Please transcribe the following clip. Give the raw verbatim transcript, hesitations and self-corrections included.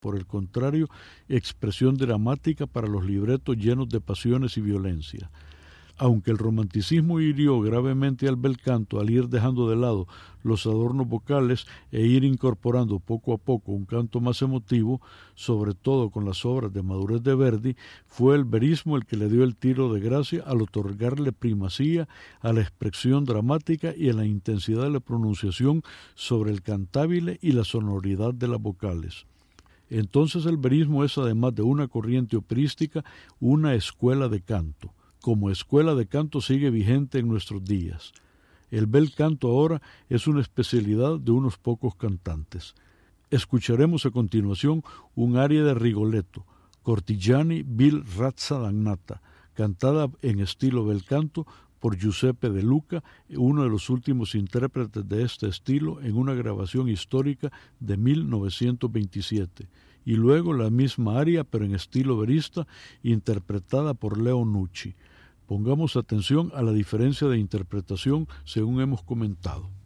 por el contrario, expresión dramática para los libretos llenos de pasiones y violencia. Aunque el romanticismo hirió gravemente al bel canto al ir dejando de lado los adornos vocales e ir incorporando poco a poco un canto más emotivo, sobre todo con las obras de madurez de Verdi, fue el verismo el que le dio el tiro de gracia al otorgarle primacía a la expresión dramática y a la intensidad de la pronunciación sobre el cantabile y la sonoridad de las vocales. Entonces el verismo es, además de una corriente operística, una escuela de canto. Como escuela de canto sigue vigente en nuestros días. El bel canto ahora es una especialidad de unos pocos cantantes. Escucharemos a continuación un aria de Rigoletto, Cortigiani bil razza dannata, cantada en estilo bel canto por Giuseppe De Luca, uno de los últimos intérpretes de este estilo en una grabación histórica de mil novecientos veintisiete, y luego la misma aria pero en estilo verista, interpretada por Leo Nucci. Pongamos atención a la diferencia de interpretación según hemos comentado.